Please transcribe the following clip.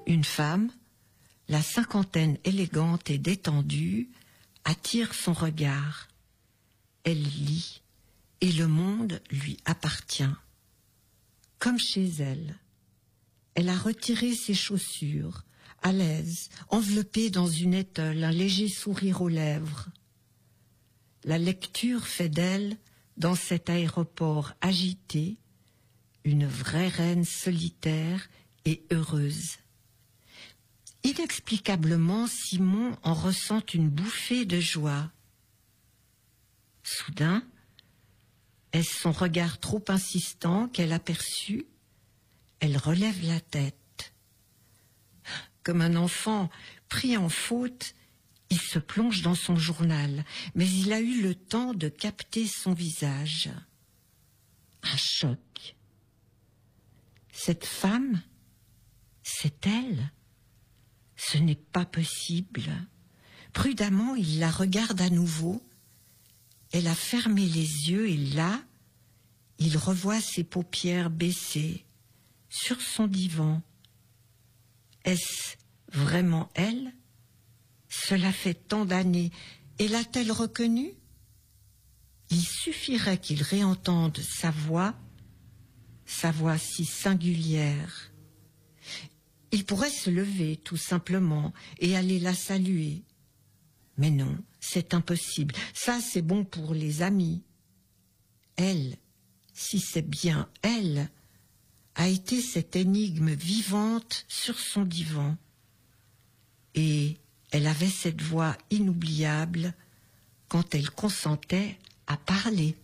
Une femme, la cinquantaine élégante et détendue, attire son regard. Elle lit, et le monde lui appartient. Comme chez elle, elle a retiré ses chaussures, à l'aise, enveloppée dans une étole, un léger sourire aux lèvres. La lecture fait d'elle, dans cet aéroport agité, une vraie reine solitaire et heureuse. Inexplicablement, Simon en ressent une bouffée de joie. Soudain, est-ce son regard trop insistant qu'elle aperçut? Elle relève la tête. Comme un enfant pris en faute, il se plonge dans son journal, mais il a eu le temps de capter son visage. Un choc. Cette femme, c'est elle. Ce n'est pas possible. Prudemment, il la regarde à nouveau. Elle a fermé les yeux et là, il revoit ses paupières baissées sur son divan. Est-ce vraiment elle? Cela fait tant d'années. Et l'a-t-elle reconnue? Il suffirait qu'il réentende sa voix si singulière. Il pourrait se lever, tout simplement, et aller la saluer. Mais non, c'est impossible. Ça, c'est bon pour les amis. Elle, si c'est bien elle, a été cette énigme vivante sur son divan. Et elle avait cette voix inoubliable quand elle consentait à parler.